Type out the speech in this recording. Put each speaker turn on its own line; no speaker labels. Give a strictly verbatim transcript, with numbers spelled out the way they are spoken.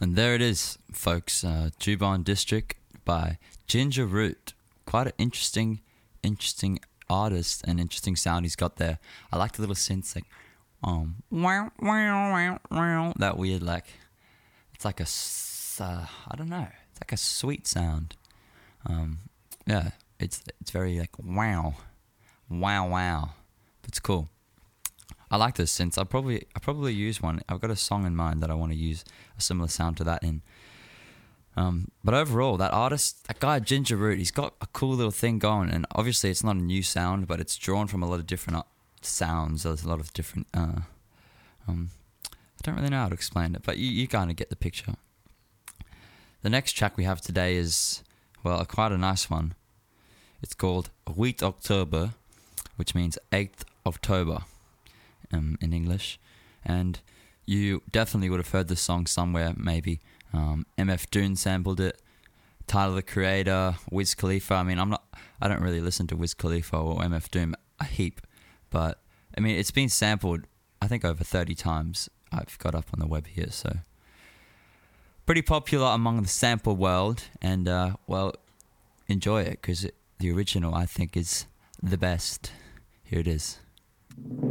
And there it is, folks. Uh, Dubon District by Ginger Root. Quite an interesting, interesting artist and interesting sound he's got there. I like the little synths, like, um, wow, wow, wow, wow. That weird, like, it's like a, uh, I don't know, it's like a sweet sound. Um, yeah, it's it's very like wow, wow, wow. It's cool. I like those synths. I'll probably I probably use one. I've got a song in mind that I want to use a similar sound to that in. Um, but overall, that artist, that guy Ginger Root, he's got a cool little thing going. And obviously, it's not a new sound, but it's drawn from a lot of different uh, sounds. There's a lot of different. Uh, um, I don't really know how to explain it, but you you kind of get the picture. The next track we have today is, well, quite a nice one. It's called huit October, which means eighth October. Um, in English, and you definitely would have heard this song somewhere. Maybe um, M F Doom sampled it, Tyler the Creator, Wiz Khalifa. I mean, I'm not, I don't really listen to Wiz Khalifa or M F Doom a heap, but I mean, it's been sampled I think over thirty times. I've got up on the web here, so pretty popular among the sample world. And uh, well, enjoy it because the original I think is the best. Here it is.